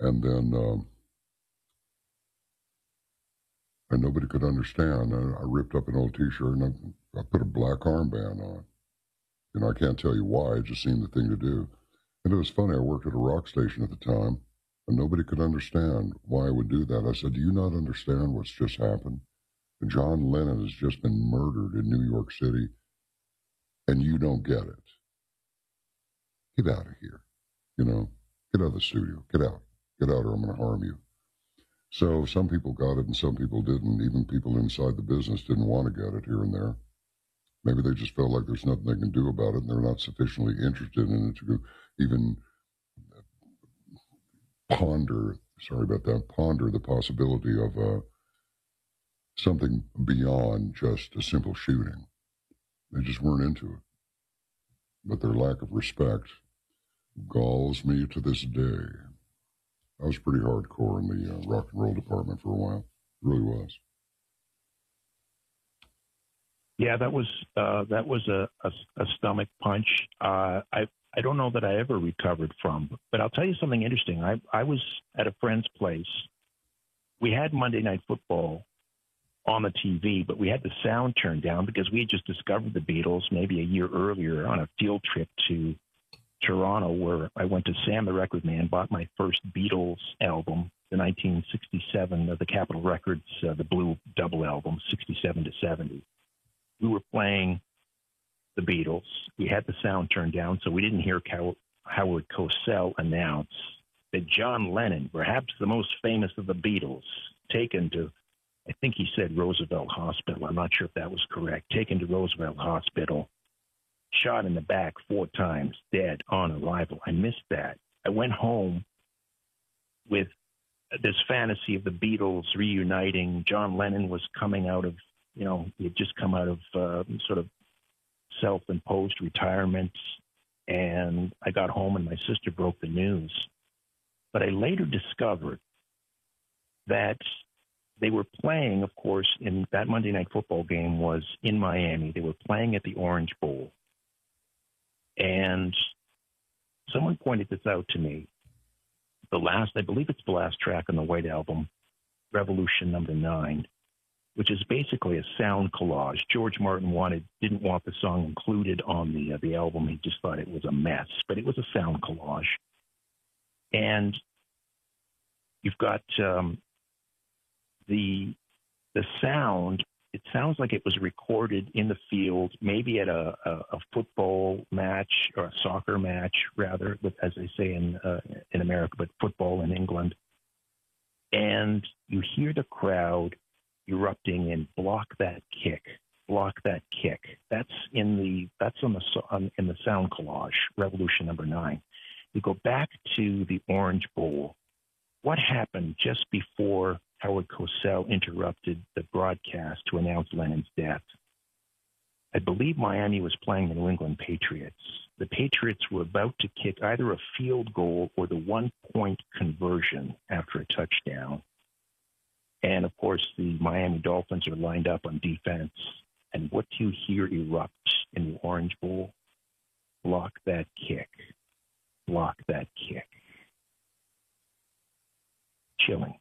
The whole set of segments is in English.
And then, and nobody could understand. I ripped up an old T-shirt and I put a black armband on. I can't tell you why. It just seemed the thing to do. And it was funny. I worked at a rock station at the time, and nobody could understand why I would do that. I said, "Do you not understand what's just happened? John Lennon has just been murdered in New York City, and you don't get it. Get out of here. Get out of the studio. Get out, or I'm going to harm you." So some people got it and some people didn't. Even people inside the business didn't want to get it here and there. Maybe they just felt like there's nothing they can do about it, and they're not sufficiently interested in it to even ponder the possibility of something beyond just a simple shooting. They just weren't into it. But their lack of respect galls me to this day. I was pretty hardcore in the rock and roll department for a while. It really was. Yeah, that was a stomach punch. I don't know that I ever recovered from, but I'll tell you something interesting. I was at a friend's place. We had Monday Night Football on the TV, but we had the sound turned down because we had just discovered the Beatles maybe a year earlier on a field trip to Toronto, where I went to Sam the Record Man, bought my first Beatles album, the 1967 of the Capitol Records, the Blue Double album, 67 to 70. We were playing the Beatles. We had the sound turned down, so we didn't hear Howard Cosell announce that John Lennon, perhaps the most famous of the Beatles, taken to, I think he said Roosevelt Hospital. I'm not sure if that was correct. Taken to Roosevelt Hospital, shot in the back 4 times, dead on arrival. I missed that. I went home with this fantasy of the Beatles reuniting. John Lennon was coming out of, he had just come out of sort of self-imposed retirement, and I got home and my sister broke the news. But I later discovered that they were playing, of course, in that Monday Night Football game was in Miami. They were playing at the Orange Bowl. And someone pointed this out to me. I believe it's the last track on the White Album, Revolution Number 9, which is basically a sound collage. George Martin didn't want the song included on the album. He just thought it was a mess, but it was a sound collage. And you've got the sound. It sounds like it was recorded in the field, maybe at a football match or a soccer match, rather, as they say in America, but football in England. And you hear the crowd erupting in "Block That Kick, Block That Kick." That's in the sound collage, Revolution Number 9. You go back to the Orange Bowl. What happened just before Howard Cosell interrupted the broadcast to announce Lennon's death? I believe Miami was playing the New England Patriots. The Patriots were about to kick either a field goal or the 1-point conversion after a touchdown. And, of course, the Miami Dolphins are lined up on defense. And what do you hear erupt in the Orange Bowl? Block that kick. Block that kick. Chilling.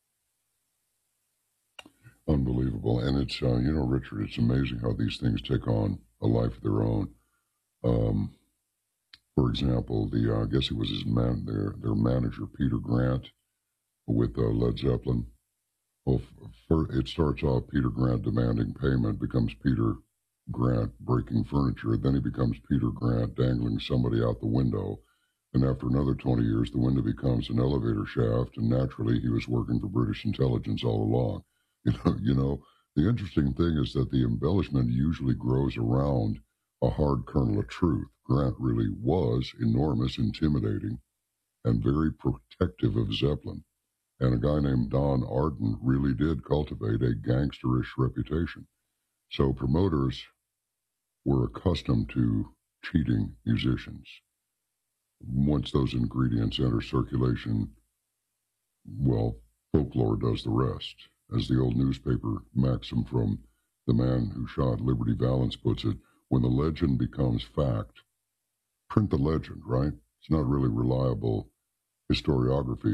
Unbelievable. And it's, Richard, it's amazing how these things take on a life of their own. For example, I guess it was their manager, Peter Grant, with Led Zeppelin. Well, it starts off Peter Grant demanding payment, becomes Peter Grant breaking furniture. Then he becomes Peter Grant dangling somebody out the window. And after another 20 years, the window becomes an elevator shaft. And naturally, he was working for British intelligence all along. The interesting thing is that the embellishment usually grows around a hard kernel of truth. Grant really was enormous, intimidating, and very protective of Zeppelin. And a guy named Don Arden really did cultivate a gangsterish reputation. So promoters were accustomed to cheating musicians. Once those ingredients enter circulation, well, folklore does the rest. As the old newspaper maxim from The Man Who Shot Liberty Valance puts it, when the legend becomes fact, print the legend, right? It's not really reliable historiography.